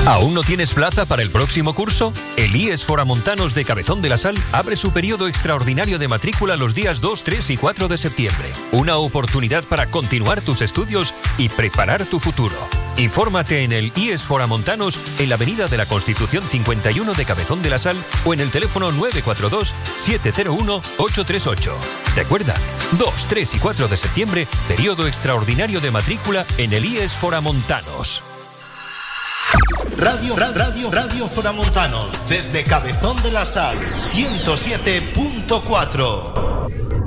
¿Aún no tienes plaza para el próximo curso? El IES Foramontanos de Cabezón de la Sal abre su periodo extraordinario de matrícula los días 2, 3 y 4 de septiembre. Una oportunidad para continuar tus estudios y preparar tu futuro. Infórmate en el IES Foramontanos en la Avenida de la Constitución 51 de Cabezón de la Sal o en el teléfono 942-701-838. Recuerda, 2, 3 y 4 de septiembre, periodo extraordinario de matrícula en el IES Foramontanos. Radio Foramontanos, desde Cabezón de la Sal, 107.4.